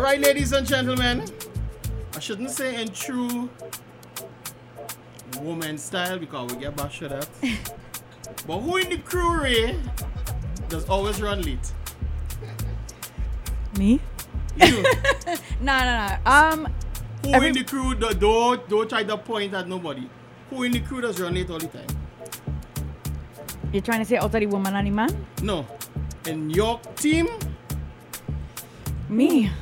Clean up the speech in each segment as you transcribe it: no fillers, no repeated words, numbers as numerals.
Right, ladies and gentlemen, I shouldn't say in true woman style because we get bashed for that. But who in the crew, Ray, does always run late? Me? You. No. Who in the crew, don't try to point at nobody. Who in the crew does run late all the time? You're trying to say out of the woman and the man? No. In your team? Me.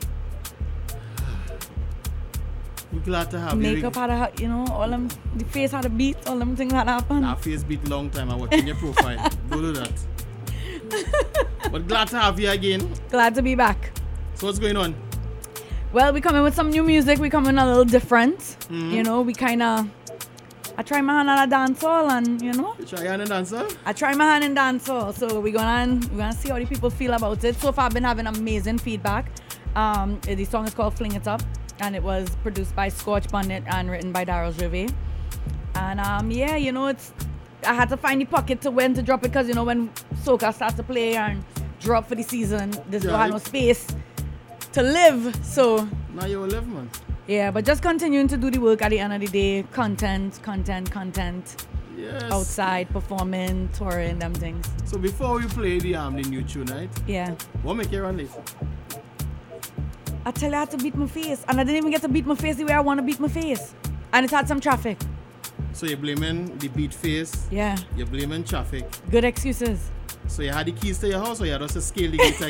We're glad to have Makeup you. had a, all them, the face had a beat, all them things that happened. Nah, face beat long time. I'm watching your profile. Don't do that. But glad to have you again. Glad to be back. So what's going on? Well, we coming with some new music. We coming a little different. Mm-hmm. We kind of... I try my hand at a dancehall and, You try and dancer? I try my hand in dancehall. So we're gonna see how the people feel about it. So far, I've been having amazing feedback. The song is called Fling It Up. And it was produced by Scorch Bandit and written by Daryl Gervais. And I had to find the pocket to when to drop it because when soca starts to play and drop for the season, there's no have no space to live. So now you will live, man. Yeah, but just continuing to do the work at the end of the day, content. Yes. Outside, performing, touring, them things. So before we play the new tune, right? Yeah. What make you run late? I tell you I had to beat my face. And I didn't even get to beat my face the way I want to beat my face. And it had some traffic. So you're blaming the beat face? Yeah. You're blaming traffic? Good excuses. So you had the keys to your house or you had just to scale the gate